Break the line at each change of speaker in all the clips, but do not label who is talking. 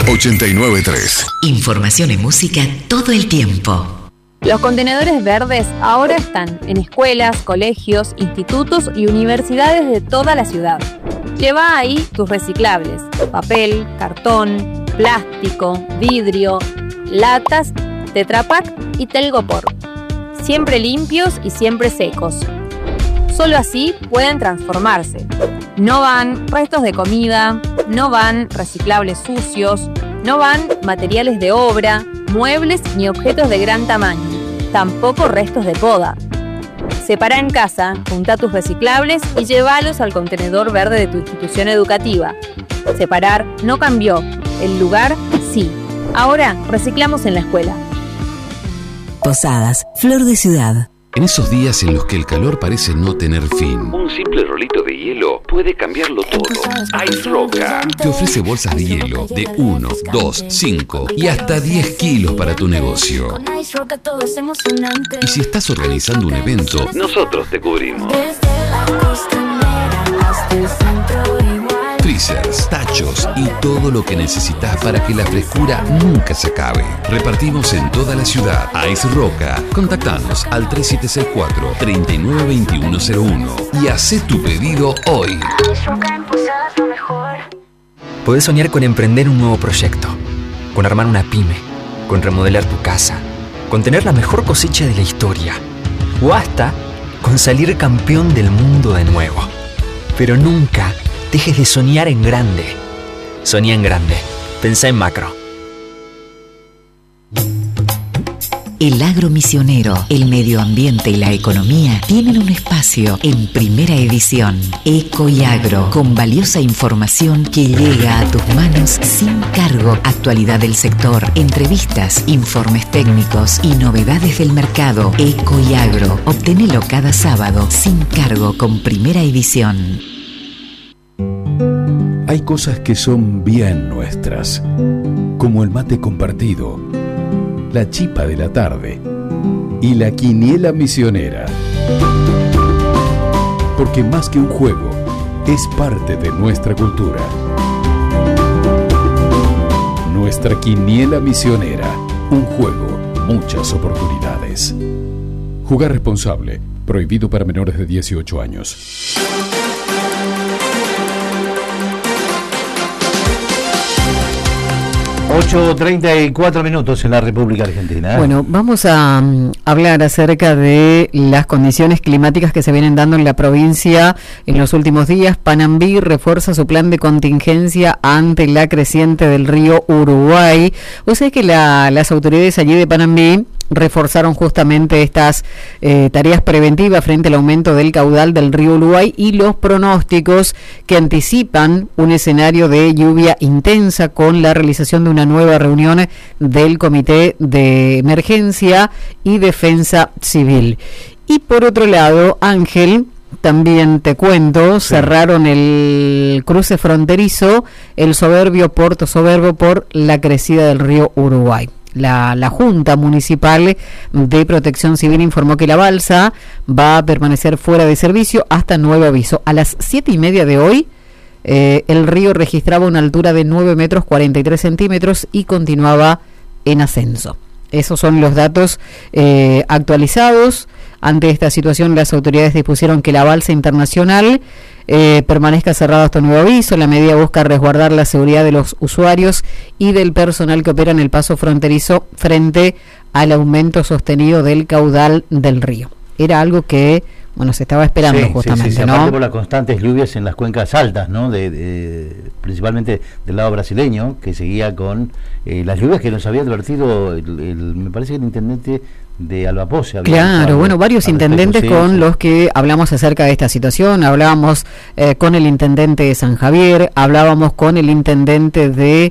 89.3.
Información y música todo el tiempo.
Los contenedores verdes ahora están en escuelas, colegios, institutos y universidades de toda la ciudad. Lleva ahí tus reciclables: papel, cartón, plástico, vidrio, latas, Tetra Pak y Telgopor. Siempre limpios y siempre secos. Solo así pueden transformarse. No van restos de comida, no van reciclables sucios, no van materiales de obra, muebles ni objetos de gran tamaño, tampoco restos de poda. Separa en casa, junta tus reciclables y llévalos al contenedor verde de tu institución educativa. Separar no cambió, el lugar sí. Ahora reciclamos en la escuela.
Posadas, Flor de Ciudad.
En esos días en los que el calor parece no tener fin,
un simple rolito de hielo puede cambiarlo todo. Ice Roca
te ofrece bolsas de hielo de 1, 2, 5 y hasta 10 kilos para tu negocio. Y si estás organizando un evento,
nosotros te cubrimos.
Freezers, tachos y todo lo que necesitas para que la frescura nunca se acabe. Repartimos en toda la ciudad. Ice Roca. Contactanos al 3764-392101 y hacé tu pedido hoy.
Podés soñar con emprender un nuevo proyecto, con armar una pyme, con remodelar tu casa, con tener la mejor cosecha de la historia o hasta con salir campeón del mundo de nuevo. Pero nunca dejes de soñar en grande. Soñá en grande. Pensá en macro.
El agro misionero, el medio ambiente y la economía tienen un espacio en Primera Edición. Eco y Agro, con valiosa información que llega a tus manos sin cargo. Actualidad del sector, entrevistas, informes técnicos y novedades del mercado. Eco y Agro, obtenelo cada sábado sin cargo con Primera Edición.
Hay cosas que son bien nuestras, como el mate compartido, la chipa de la tarde y la quiniela misionera. Porque más que un juego, es parte de nuestra cultura. Nuestra quiniela misionera, un juego, muchas oportunidades. Jugar responsable, prohibido para menores de 18 años.
8:34 en la República Argentina.
Bueno, vamos a hablar acerca de las condiciones climáticas que se vienen dando en la provincia en los últimos días. Panambí refuerza su plan de contingencia ante la creciente del río Uruguay. O sea que las autoridades allí de Panambí reforzaron justamente estas tareas preventivas frente al aumento del caudal del río Uruguay y los pronósticos que anticipan un escenario de lluvia intensa con la realización de una nueva reunión del Comité de Emergencia y Defensa Civil. Y por otro lado, Ángel, también te cuento, cerraron el cruce fronterizo, el Soberbio Puerto Soberbio, por la crecida del río Uruguay. La Junta Municipal de Protección Civil informó que la balsa va a permanecer fuera de servicio hasta nuevo aviso. A las 7:30 de hoy, el río registraba una altura de 9 metros 43 centímetros y continuaba en ascenso. Esos son los datos actualizados. Ante esta situación, las autoridades dispusieron que la balsa internacional permanezca cerrada hasta nuevo aviso. La medida busca resguardar la seguridad de los usuarios y del personal que opera en el paso fronterizo frente al aumento sostenido del caudal del río. Era algo que, bueno, se estaba esperando justamente, ¿no?
Aparte por las constantes lluvias en las cuencas altas, ¿no? Principalmente del lado brasileño, que seguía con las lluvias que nos había advertido me parece que el intendente de Albapoce.
Claro, bueno, varios intendentes con los que hablamos acerca de esta situación. Hablábamos con el intendente de San Javier, hablábamos con el intendente de,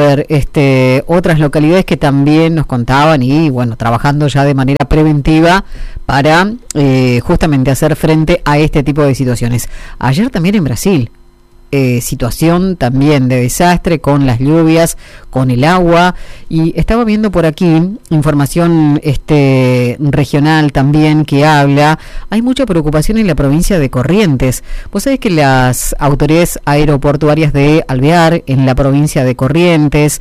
otras localidades que también nos contaban y, bueno, trabajando ya de manera preventiva para justamente hacer frente a este tipo de situaciones. Ayer también en Brasil, situación también de desastre con las lluvias, con el agua, y estaba viendo por aquí información regional también que habla, hay mucha preocupación en la provincia de Corrientes. Vos sabés que las autoridades aeroportuarias de Alvear, en la provincia de Corrientes,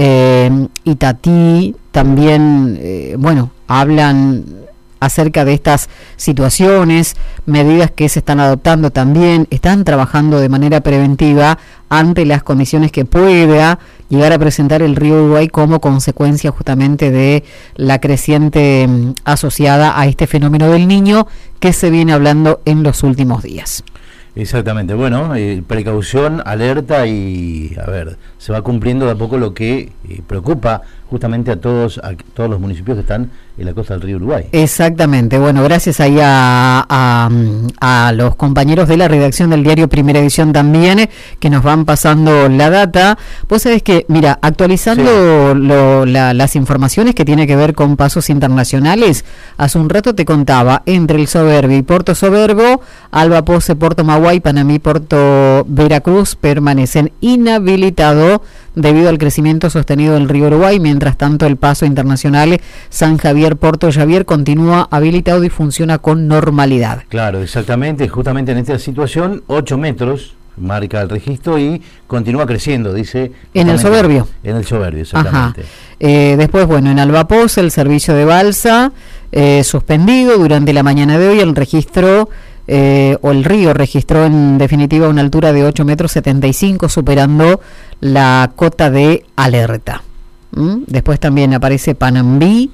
Itatí, también, hablan acerca de estas situaciones, medidas que se están adoptando también, están trabajando de manera preventiva ante las condiciones que pueda llegar a presentar el río Uruguay como consecuencia justamente de la creciente asociada a este fenómeno del Niño que se viene hablando en los últimos días.
Exactamente, bueno, precaución, alerta y, se va cumpliendo de a poco lo que preocupa justamente a todos los municipios que están en la costa del río Uruguay.
Exactamente, bueno, gracias ahí a los compañeros de la redacción del diario Primera Edición también, que nos van pasando la data. Vos sabés que, mira, actualizando las informaciones que tiene que ver con pasos internacionales, hace un rato te contaba, entre el Soberbio y Puerto Soberbo, Alba Pose, Puerto Maguay, Panamí, Puerto Veracruz permanecen inhabilitados debido al crecimiento sostenido del río Uruguay. Mientras tanto, el paso internacional San Javier, Puerto Javier continúa habilitado y funciona con normalidad.
Claro, exactamente, justamente en esta situación, 8 metros marca el registro y continúa creciendo, dice.
En el Soberbio.
En el Soberbio, exactamente.
Después, en Albapos, el servicio de balsa suspendido durante la mañana de hoy, el registro o el río registró en definitiva una altura de 8,75 metros, superando la cota de alerta. Después también aparece Panambí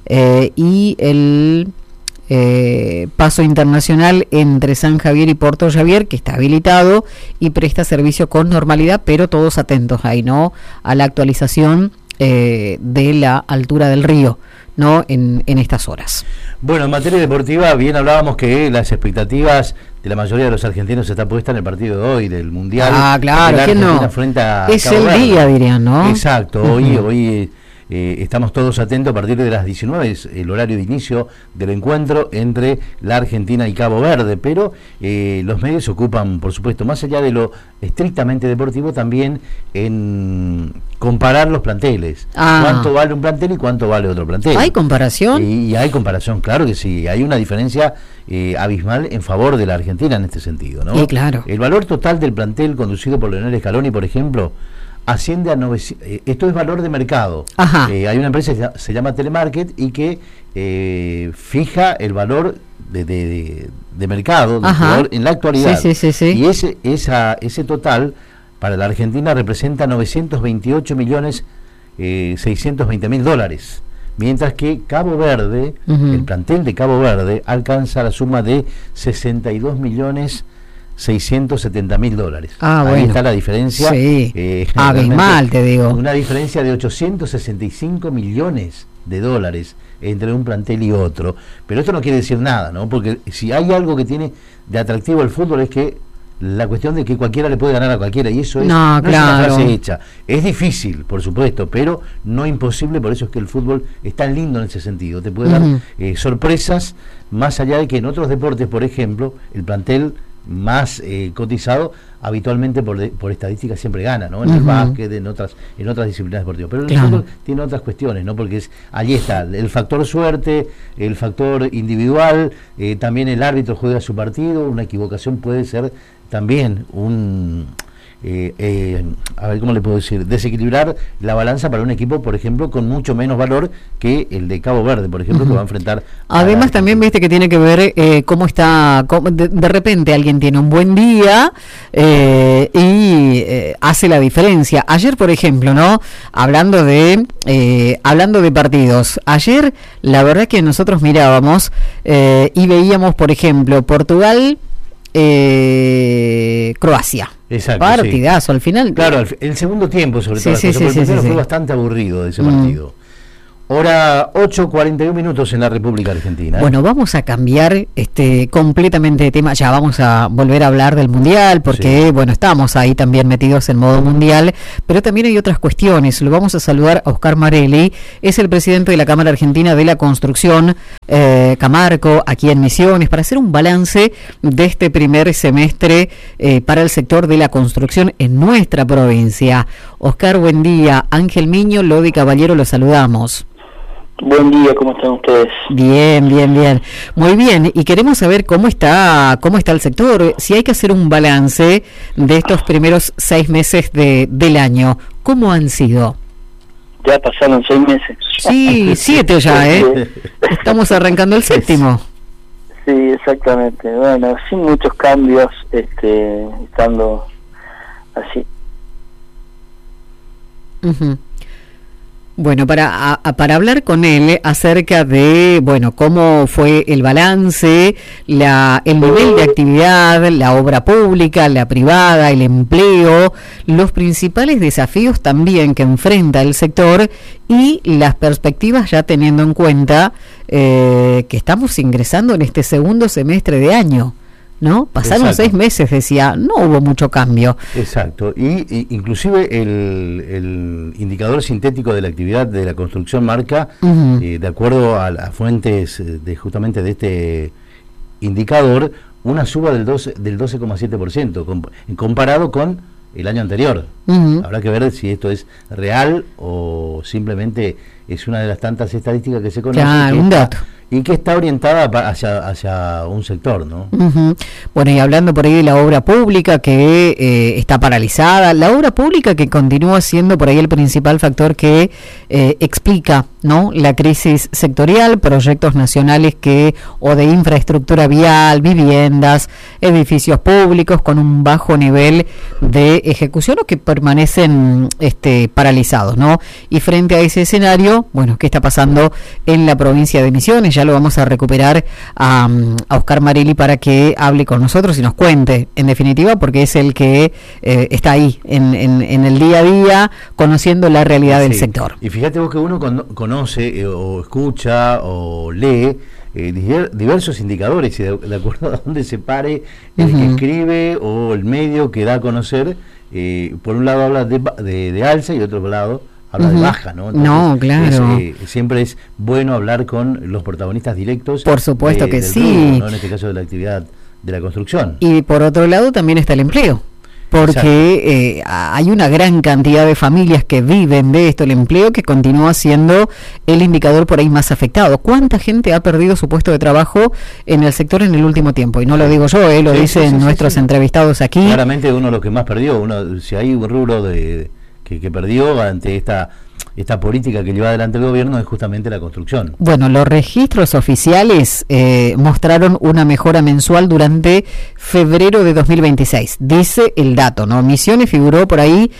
y el paso internacional entre San Javier y Puerto Javier, que está habilitado y presta servicio con normalidad, pero todos atentos ahí, ¿no?, a la actualización de la altura del río, ¿no?, en estas horas.
Bueno, en materia deportiva, bien hablábamos que las expectativas de la mayoría de los argentinos están puestas en el partido de hoy, del Mundial.
Ah, claro, que no. Es el día, dirían, ¿no?
Exacto, hoy estamos todos atentos a partir de las 19, es el horario de inicio del encuentro entre la Argentina y Cabo Verde, pero los medios se ocupan, por supuesto, más allá de lo estrictamente deportivo, también en comparar los planteles. ¿Cuánto vale un plantel y cuánto vale otro plantel?
¿Hay comparación?
Y hay comparación, claro que sí, hay una diferencia abismal en favor de la Argentina en este sentido, ¿no?
Sí, claro.
El valor total del plantel conducido por Leonel Scaloni, por ejemplo, asciende a 900, esto es valor de mercado. Hay una empresa que se llama Telemarket y que fija el valor de mercado en la actualidad.
Sí.
Y ese total para la Argentina representa 928.620.000 dólares. Mientras que Cabo Verde, el plantel de Cabo Verde, alcanza la suma de 62.670.000 dólares. Ahí está la diferencia.
Sí, abismal, te digo.
Una diferencia de 865 millones de dólares entre un plantel y otro. Pero esto no quiere decir nada, ¿no? Porque si hay algo que tiene de atractivo el fútbol es que la cuestión de que cualquiera le puede ganar a cualquiera, y eso no es una frase hecha. Es difícil, por supuesto, pero no imposible. Por eso es que el fútbol es tan lindo en ese sentido. Te puede dar sorpresas, más allá de que en otros deportes, por ejemplo, el plantel más cotizado habitualmente por estadística siempre gana, ¿no? En el básquet, en otras disciplinas deportivas, pero el fútbol tiene otras cuestiones, ¿no? Porque allí está el factor suerte, el factor individual, también el árbitro juega su partido, una equivocación puede ser también a ver cómo le puedo decir, desequilibrar la balanza para un equipo, por ejemplo, con mucho menos valor que el de Cabo Verde, por ejemplo, que va a enfrentar.
Además también viste que tiene que ver cómo está, de repente alguien tiene un buen día y hace la diferencia. Ayer, por ejemplo, ¿no? Hablando de partidos, ayer la verdad que nosotros mirábamos y veíamos, por ejemplo, Portugal, Croacia.
Exacto,
partidazo, al final.
Claro, el segundo tiempo, sobre todo, porque el primero fue bastante aburrido de ese partido. Hora 8:41 en la República Argentina.
Bueno, vamos a cambiar completamente de tema. Ya vamos a volver a hablar del Mundial, porque,
Sí.
bueno, estamos ahí también metidos en modo Mundial, pero también hay otras cuestiones. Lo vamos a saludar a Oscar Marelli, es el presidente de la Cámara Argentina de la Construcción, Camarco, aquí en Misiones, para hacer un balance de este primer semestre para el sector de la construcción en nuestra provincia. Oscar, buen día. Ángel Miño, Lodi Caballero, los saludamos.
Buen día, ¿cómo están ustedes?
Bien, bien, bien. Muy bien, y queremos saber cómo está el sector, si hay que hacer un balance de estos primeros 6 meses del año. ¿Cómo han sido?
Ya pasaron 6 meses.
Sí, 7 ya, ¿eh? Estamos arrancando el séptimo.
Sí, exactamente. Bueno, sin muchos cambios, estando así.
Uh-huh. Bueno, para hablar con él acerca de, bueno, cómo fue el balance, el nivel de actividad, la obra pública, la privada, el empleo, los principales desafíos también que enfrenta el sector y las perspectivas ya teniendo en cuenta que estamos ingresando en este segundo semestre de año, ¿no? Pasaron
Exacto.
6 meses, decía, no hubo mucho cambio.
Exacto, y inclusive el indicador sintético de la actividad de la construcción marca,
Uh-huh.
de acuerdo a las fuentes justamente de este indicador, una suba del 12,7% comparado con el año anterior.
Uh-huh.
Habrá que ver si esto es real o simplemente es una de las tantas estadísticas que se conocen.
Claro, un dato.
Y que está orientada hacia un sector, ¿no?
Uh-huh. Bueno, y hablando por ahí de la obra pública que está paralizada, la obra pública que continúa siendo por ahí el principal factor que explica, ¿no?, la crisis sectorial, proyectos nacionales o de infraestructura vial, viviendas, edificios públicos con un bajo nivel de ejecución o que permanecen paralizados, ¿no? Y frente a ese escenario, bueno, ¿qué está pasando en la provincia de Misiones? Ya lo vamos a recuperar a Oscar Marelli para que hable con nosotros y nos cuente, en definitiva, porque es el que está ahí en el día a día, conociendo la realidad del sector.
Y fíjate vos que uno conoce o escucha o lee diversos indicadores y de acuerdo a dónde se pare el que escribe o el medio que da a conocer, por un lado habla de alza y de otro lado habla de baja, ¿no? Entonces,
no, claro.
Siempre es bueno hablar con los protagonistas directos.
Por supuesto que
del
sí.
rubro, ¿no? En este caso de la actividad de la construcción.
Y por otro lado también está el empleo, porque hay una gran cantidad de familias que viven de esto, el empleo, que continúa siendo el indicador por ahí más afectado. ¿Cuánta gente ha perdido su puesto de trabajo en el sector en el último tiempo? Y no lo digo yo, lo dicen nuestros entrevistados aquí.
Claramente uno de los que más perdió, si hay un rubro que perdió ante esta política que lleva adelante el gobierno, es justamente la construcción.
Bueno, los registros oficiales mostraron una mejora mensual durante febrero de 2026, dice el dato, ¿no? Misiones figuró por ahí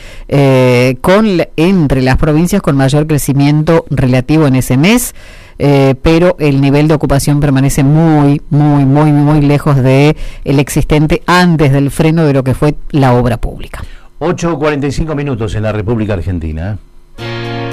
entre las provincias con mayor crecimiento relativo en ese mes, pero el nivel de ocupación permanece muy, muy, muy, muy lejos de el existente antes del freno de lo que fue la obra pública.
8:45 en la República Argentina.